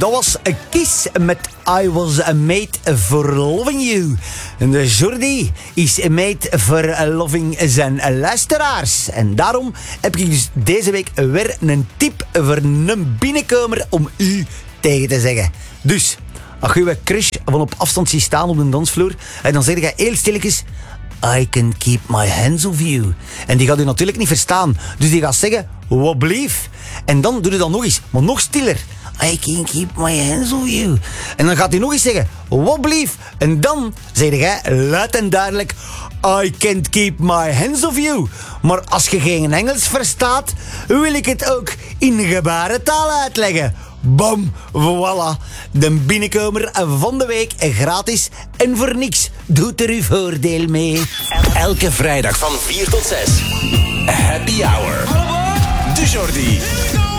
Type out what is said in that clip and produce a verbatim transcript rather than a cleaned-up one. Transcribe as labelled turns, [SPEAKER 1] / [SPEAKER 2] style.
[SPEAKER 1] dat was een Kiss met I Was a Made for Loving You. En de Jordi is made for loving zijn luisteraars. En daarom heb ik dus deze week weer een tip voor een binnenkomer om u tegen te zeggen. Dus, als je crush van op afstand ziet staan op de dansvloer, en dan zeg je heel stilletjes: I can keep my hands off you. En die gaat u natuurlijk niet verstaan. Dus die gaat zeggen: what blief. En dan doe je dat nog eens, maar nog stiller. I can keep my hands off you. En dan gaat hij nog eens zeggen: what blief. En dan zeg jij luid en duidelijk: I can't keep my hands off you. Maar als je geen Engels verstaat, wil ik het ook in gebarentaal uitleggen. Bam, voilà. De binnenkomer van de week gratis en voor niks. Doet er uw voordeel mee.
[SPEAKER 2] Elke vrijdag van vier tot zes. Happy Hour. De Jordi.